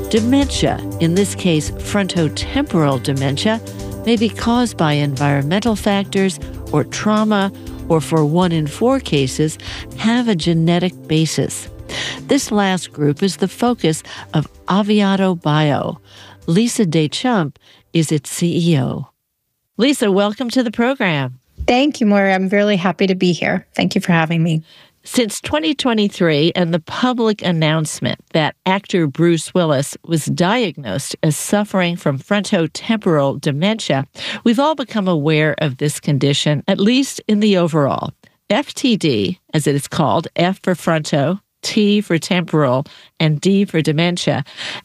Dementia, in this case frontotemporal dementia, may be caused by environmental factors or trauma, or for 1 in 4 cases, have a genetic basis. This last group is the focus of Aviato Bio. Lisa Deschamps is its CEO. Lisa, welcome to the program. Thank you, Maura. I'm really happy to be here. Thank you for having me. Since 2023 and the public announcement that actor Bruce Willis was diagnosed as suffering from frontotemporal dementia, we've all become aware of this condition, at least in the overall. FTD, as it is called, F for fronto, T for temporal, and D for dementia.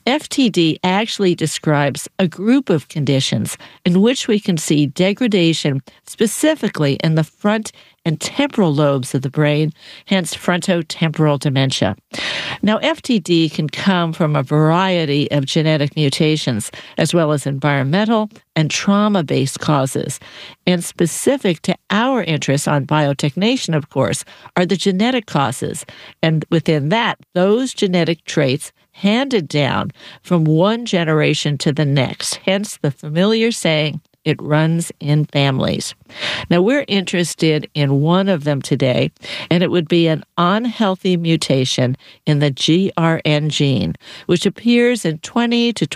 FTD actually describes a group of conditions in which we can see degradation specifically in the front and temporal lobes of the brain, hence frontotemporal dementia. Now, FTD can come from a variety of genetic mutations, as well as environmental and trauma-based causes. And specific to our interests on Biotechnation, of course, are the genetic causes. And within that, those genetic traits handed down from one generation to the next, hence the familiar saying, it runs in families. Now, we're interested in one of them today, and it would be an unhealthy mutation in the GRN gene, which appears in 20 to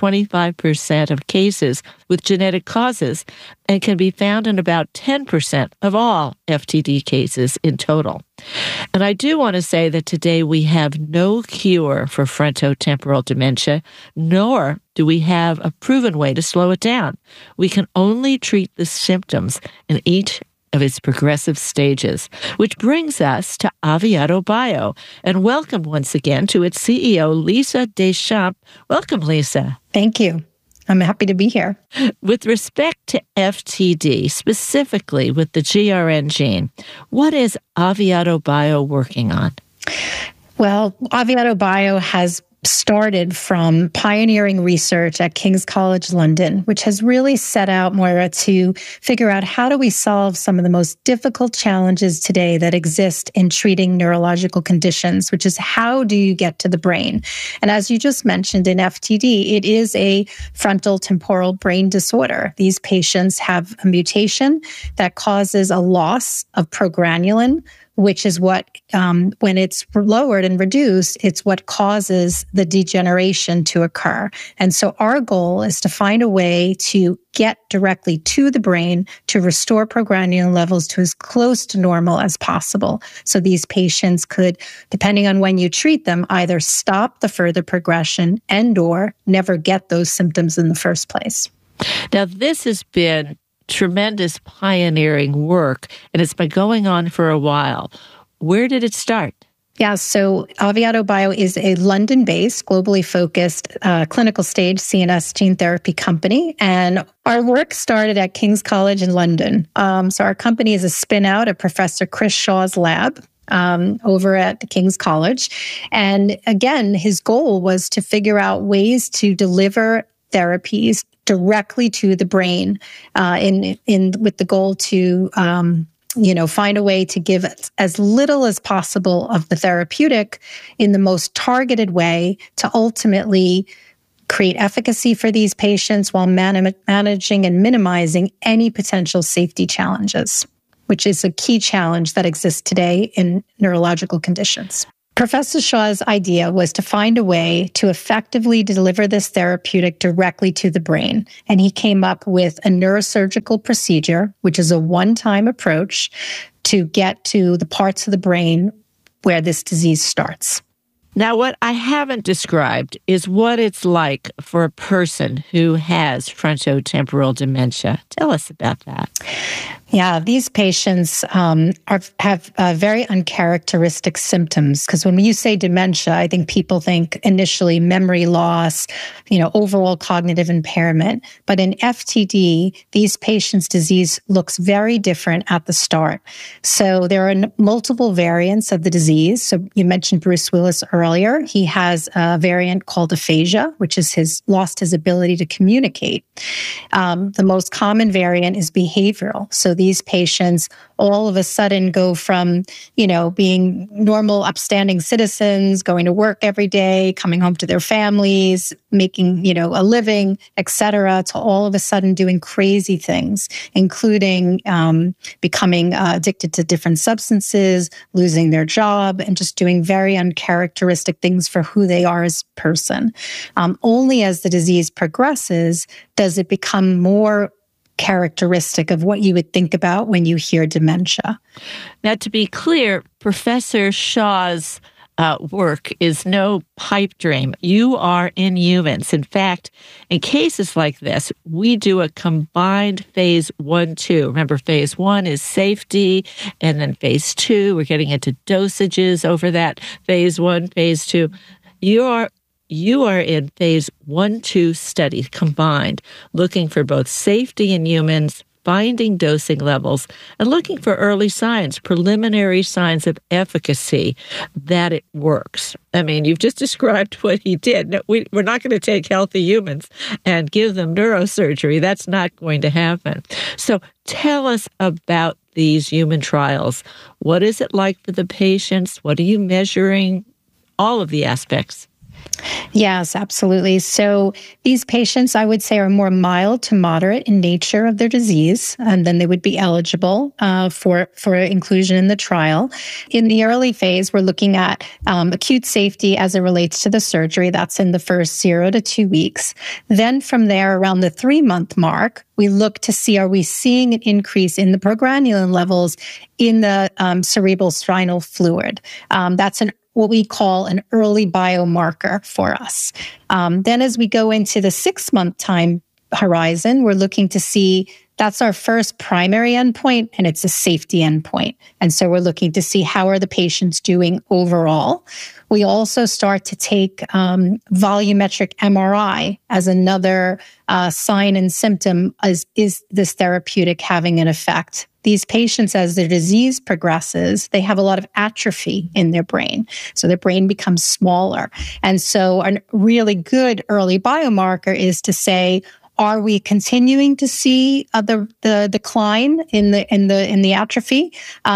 25% of cases with genetic causes and can be found in about 10% of all FTD cases in total. And I do want to say that today we have no cure for frontotemporal dementia, nor do we have a proven way to slow it down. We can only treat the symptoms in each of its progressive stages, which brings us to Aviato Bio. And welcome once again to its CEO, Lisa Deschamps. Welcome, Lisa. Thank you. I'm happy to be here. With respect to FTD, specifically with the GRN gene, what is Aviato Bio working on? Well, Aviato Bio has started from pioneering research at King's College London, which has really set out, Moira, to figure out how do we solve some of the most difficult challenges today that exist in treating neurological conditions, which is how do you get to the brain? And as you just mentioned in FTD, it is a frontal temporal brain disorder. These patients have a mutation that causes a loss of progranulin, which is what, when it's lowered and reduced, it's what causes the degeneration to occur. And so our goal is to find a way to get directly to the brain to restore progranulin levels to as close to normal as possible. So these patients could, depending on when you treat them, either stop the further progression and or never get those symptoms in the first place. Now, this has been tremendous pioneering work, and it's been going on for a while. Where did it start? Yeah, so Aviato Bio is a London-based, globally focused clinical stage CNS gene therapy company, and our work started at King's College in London. So our company is a spin-out of Professor Chris Shaw's lab over at the King's College. And again, his goal was to figure out ways to deliver therapies directly to the brain, with the goal to, find a way to give as little as possible of the therapeutic in the most targeted way to ultimately create efficacy for these patients while managing and minimizing any potential safety challenges, which is a key challenge that exists today in neurological conditions. Professor Shaw's idea was to find a way to effectively deliver this therapeutic directly to the brain. And he came up with a neurosurgical procedure, which is a one-time approach to get to the parts of the brain where this disease starts. Now, what I haven't described is what it's like for a person who has frontotemporal dementia. Tell us about that. Yeah, these patients have very uncharacteristic symptoms, because when you say dementia, I think people think initially memory loss, overall cognitive impairment. But in FTD, these patients' disease looks very different at the start. So there are multiple variants of the disease. So you mentioned Bruce Willis earlier. He has a variant called aphasia, which is lost his ability to communicate. The most common variant is behavioral. So these patients all of a sudden go from, being normal, upstanding citizens, going to work every day, coming home to their families, making, a living, et cetera, to all of a sudden doing crazy things, including becoming addicted to different substances, losing their job, and just doing very uncharacteristic things for who they are as a person. Only as the disease progresses does it become more characteristic of what you would think about when you hear dementia. Now, to be clear, Professor Shaw's work is no pipe dream. You are in humans. In fact, in cases like this, we do a combined phase 1-2. Remember, phase 1 is safety, and then phase 2, we're getting into dosages over that phase 1, phase 2. You are in phase 1-2 study combined, looking for both safety in humans, finding dosing levels, and looking for early signs, preliminary signs of efficacy that it works. I mean, you've just described what he did. No, we're not going to take healthy humans and give them neurosurgery. That's not going to happen. So tell us about these human trials. What is it like for the patients? What are you measuring? All of the aspects. Yes, absolutely. So these patients, I would say, are more mild to moderate in nature of their disease, and then they would be eligible for inclusion in the trial. In the early phase, we're looking at acute safety as it relates to the surgery. That's in the first 0 to 2 weeks. Then from there, around the 3-month mark, we look to see, are we seeing an increase in the progranulin levels in the cerebral spinal fluid? That's what we call an early biomarker for us. Then as we go into the 6-month time horizon, we're looking to see, that's our first primary endpoint, and it's a safety endpoint. And so we're looking to see how are the patients doing overall. We also start to take volumetric MRI as another sign and symptom. Is this therapeutic having an effect? These patients, as their disease progresses, they have a lot of atrophy in their brain. So their brain becomes smaller. And so a really good early biomarker is to say, are we continuing to see the decline in the atrophy,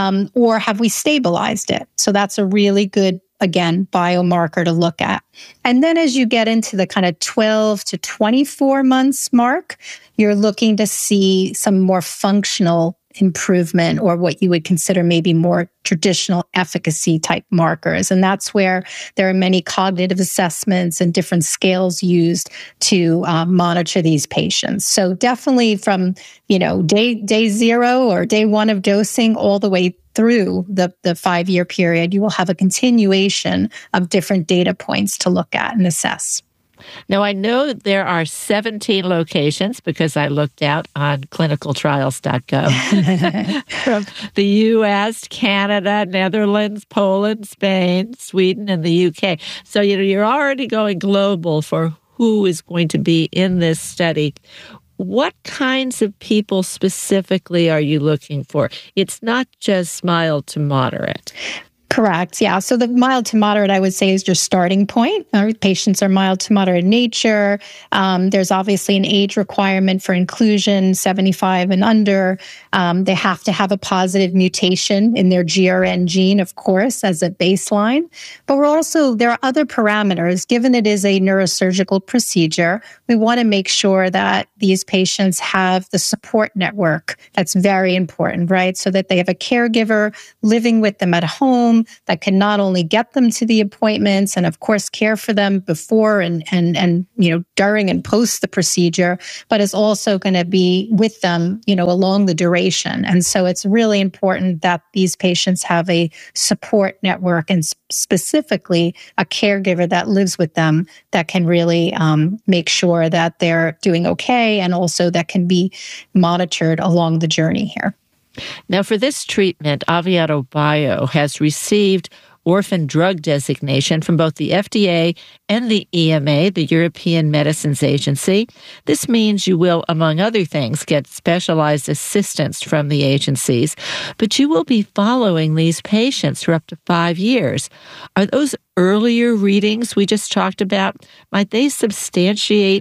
or have we stabilized it? So that's a really good, again, biomarker to look at. And then as you get into the kind of 12 to 24 months mark, you're looking to see some more functional improvement, or what you would consider maybe more traditional efficacy type markers. And that's where there are many cognitive assessments and different scales used to monitor these patients. So definitely from, day 0 or day 1 of dosing all the way through the 5-year period, you will have a continuation of different data points to look at and assess. Now, I know that there are 17 locations because I looked out on clinicaltrials.gov from the U.S., Canada, Netherlands, Poland, Spain, Sweden, and the UK. So, you're already going global for who is going to be in this study. What kinds of people specifically are you looking for? It's not just mild to moderate. Correct. Yeah. So the mild to moderate, I would say, is your starting point. Our patients are mild to moderate in nature. There's obviously an age requirement for inclusion, 75 and under. They have to have a positive mutation in their GRN gene, of course, as a baseline. But there are other parameters. Given it is a neurosurgical procedure, we want to make sure that these patients have the support network. That's very important, right? So that they have a caregiver living with them at home that can not only get them to the appointments and, of course, care for them before and during and post the procedure, but is also going to be with them, along the duration. And so it's really important that these patients have a support network and specifically a caregiver that lives with them that can really make sure that they're doing okay, and also that can be monitored along the journey here. Now, for this treatment, Aviato Bio has received orphan drug designation from both the FDA and the EMA, the European Medicines Agency. This means you will, among other things, get specialized assistance from the agencies, but you will be following these patients for up to 5 years. Are those earlier readings we just talked about, might they substantiate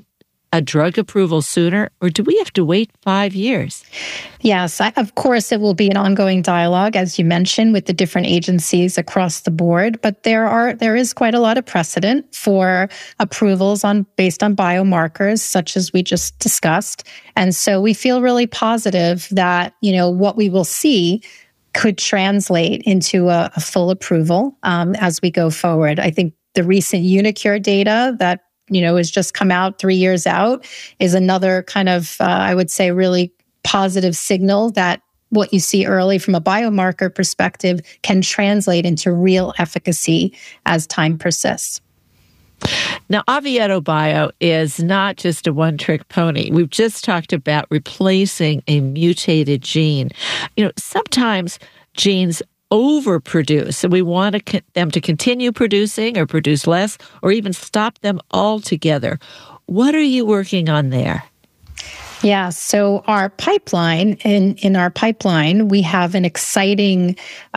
a drug approval sooner, or do we have to wait 5 years? Yes, of course, it will be an ongoing dialogue, as you mentioned, with the different agencies across the board. But there is quite a lot of precedent for approvals based on biomarkers, such as we just discussed. And so we feel really positive that, what we will see could translate into a full approval as we go forward. I think the recent Unicure data that has just come out 3 years out is another kind of, I would say, really positive signal that what you see early from a biomarker perspective can translate into real efficacy as time persists. Now, Aviato Bio is not just a one-trick pony. We've just talked about replacing a mutated gene. Sometimes genes overproduce, and we want them to continue producing or produce less, or even stop them altogether. What are you working on there? Yeah, so our pipeline, in our pipeline, we have an exciting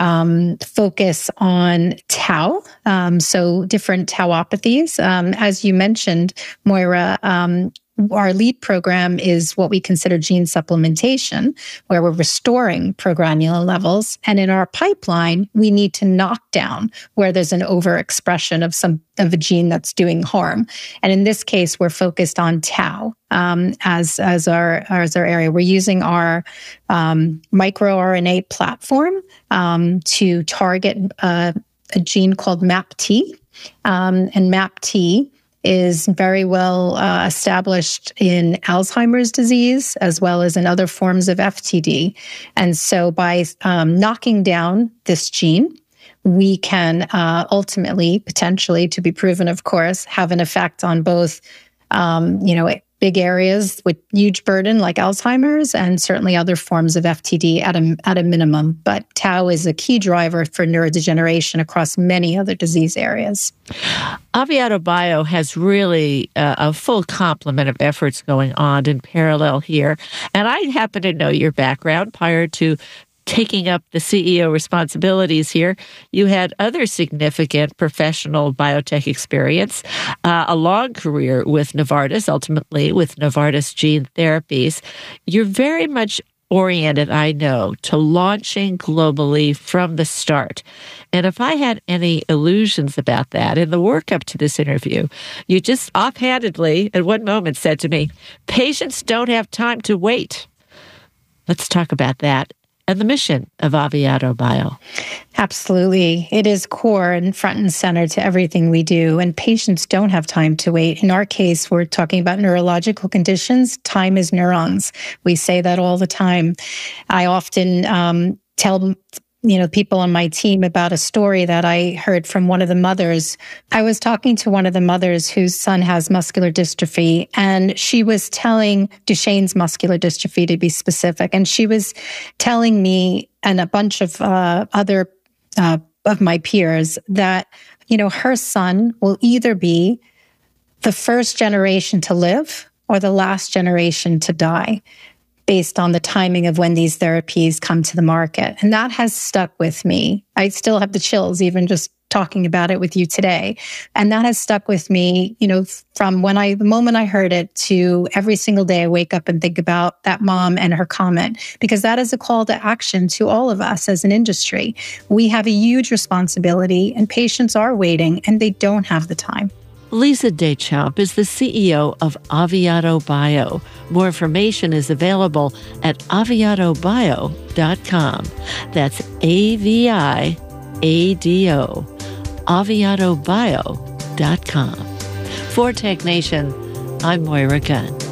focus on tau, so different tauopathies. As you mentioned, Moira, our lead program is what we consider gene supplementation, where we're restoring progranulin levels. And in our pipeline, we need to knock down where there's an overexpression of a gene that's doing harm. And in this case, we're focused on tau as our area. We're using our microRNA platform to target a gene called MAPT. And MAPT is very well established in Alzheimer's disease as well as in other forms of FTD. And so by knocking down this gene, we can ultimately, potentially, to be proven, of course, have an effect on both, big areas with huge burden like Alzheimer's and certainly other forms of FTD at a minimum. But tau is a key driver for neurodegeneration across many other disease areas. Aviato Bio has really a full complement of efforts going on in parallel here. And I happen to know your background prior to taking up the CEO responsibilities here. You had other significant professional biotech experience, a long career with Novartis, ultimately with Novartis Gene Therapies. You're very much oriented, I know, to launching globally from the start. And if I had any illusions about that in the work up to this interview, you just offhandedly at one moment said to me, patients don't have time to wait. Let's talk about that and the mission of Aviato Bio. Absolutely. It is core and front and center to everything we do, and patients don't have time to wait. In our case, we're talking about neurological conditions. Time is neurons. We say that all the time. I often tell people on my team about a story that I heard from one of the mothers. I was talking to one of the mothers whose son has muscular dystrophy, and she was telling Duchenne's muscular dystrophy, to be specific. And she was telling me and a bunch of other of my peers that, her son will either be the first generation to live or the last generation to die, based on the timing of when these therapies come to the market. And that has stuck with me. I still have the chills, even just talking about it with you today. And that has stuck with me, from the moment I heard it to every single day I wake up and think about that mom and her comment, because that is a call to action to all of us as an industry. We have a huge responsibility, and patients are waiting and they don't have the time. Lisa Deschamps is the CEO of Aviato Bio. More information is available at aviatobio.com. That's AVIADO, aviatobio.com. For Tech Nation, I'm Moira Gunn.